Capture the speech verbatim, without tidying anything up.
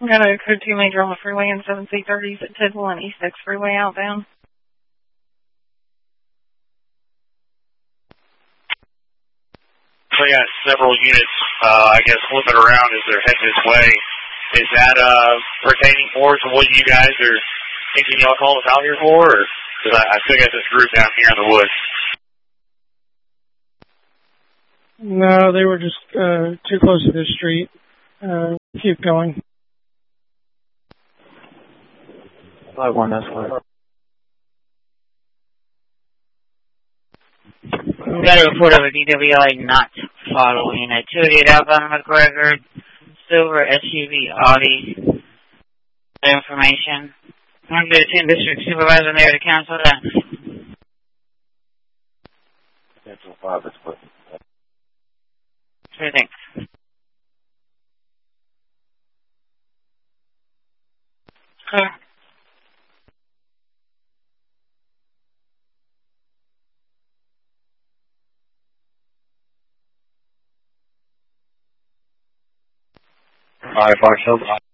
Got a code two major on the freeway and seven C thirties at Tidwell and East six Freeway outbound. So you got several units, uh, I guess, flipping around as they're heading this way. Is that uh, pertaining more to what you guys are thinking y'all call us out here for? Because I, I still got this group down here in the woods. No, they were just uh, too close to the street. Uh, keep going. five one, that's right. We got a report of a D W I not following a two eighty-eight outbound McGregor silver S U V Audi. Information. I'm going to attend district supervisor there to cancel that. Cancel five, that's what. Sure, thanks. Clear. All right, Marshall.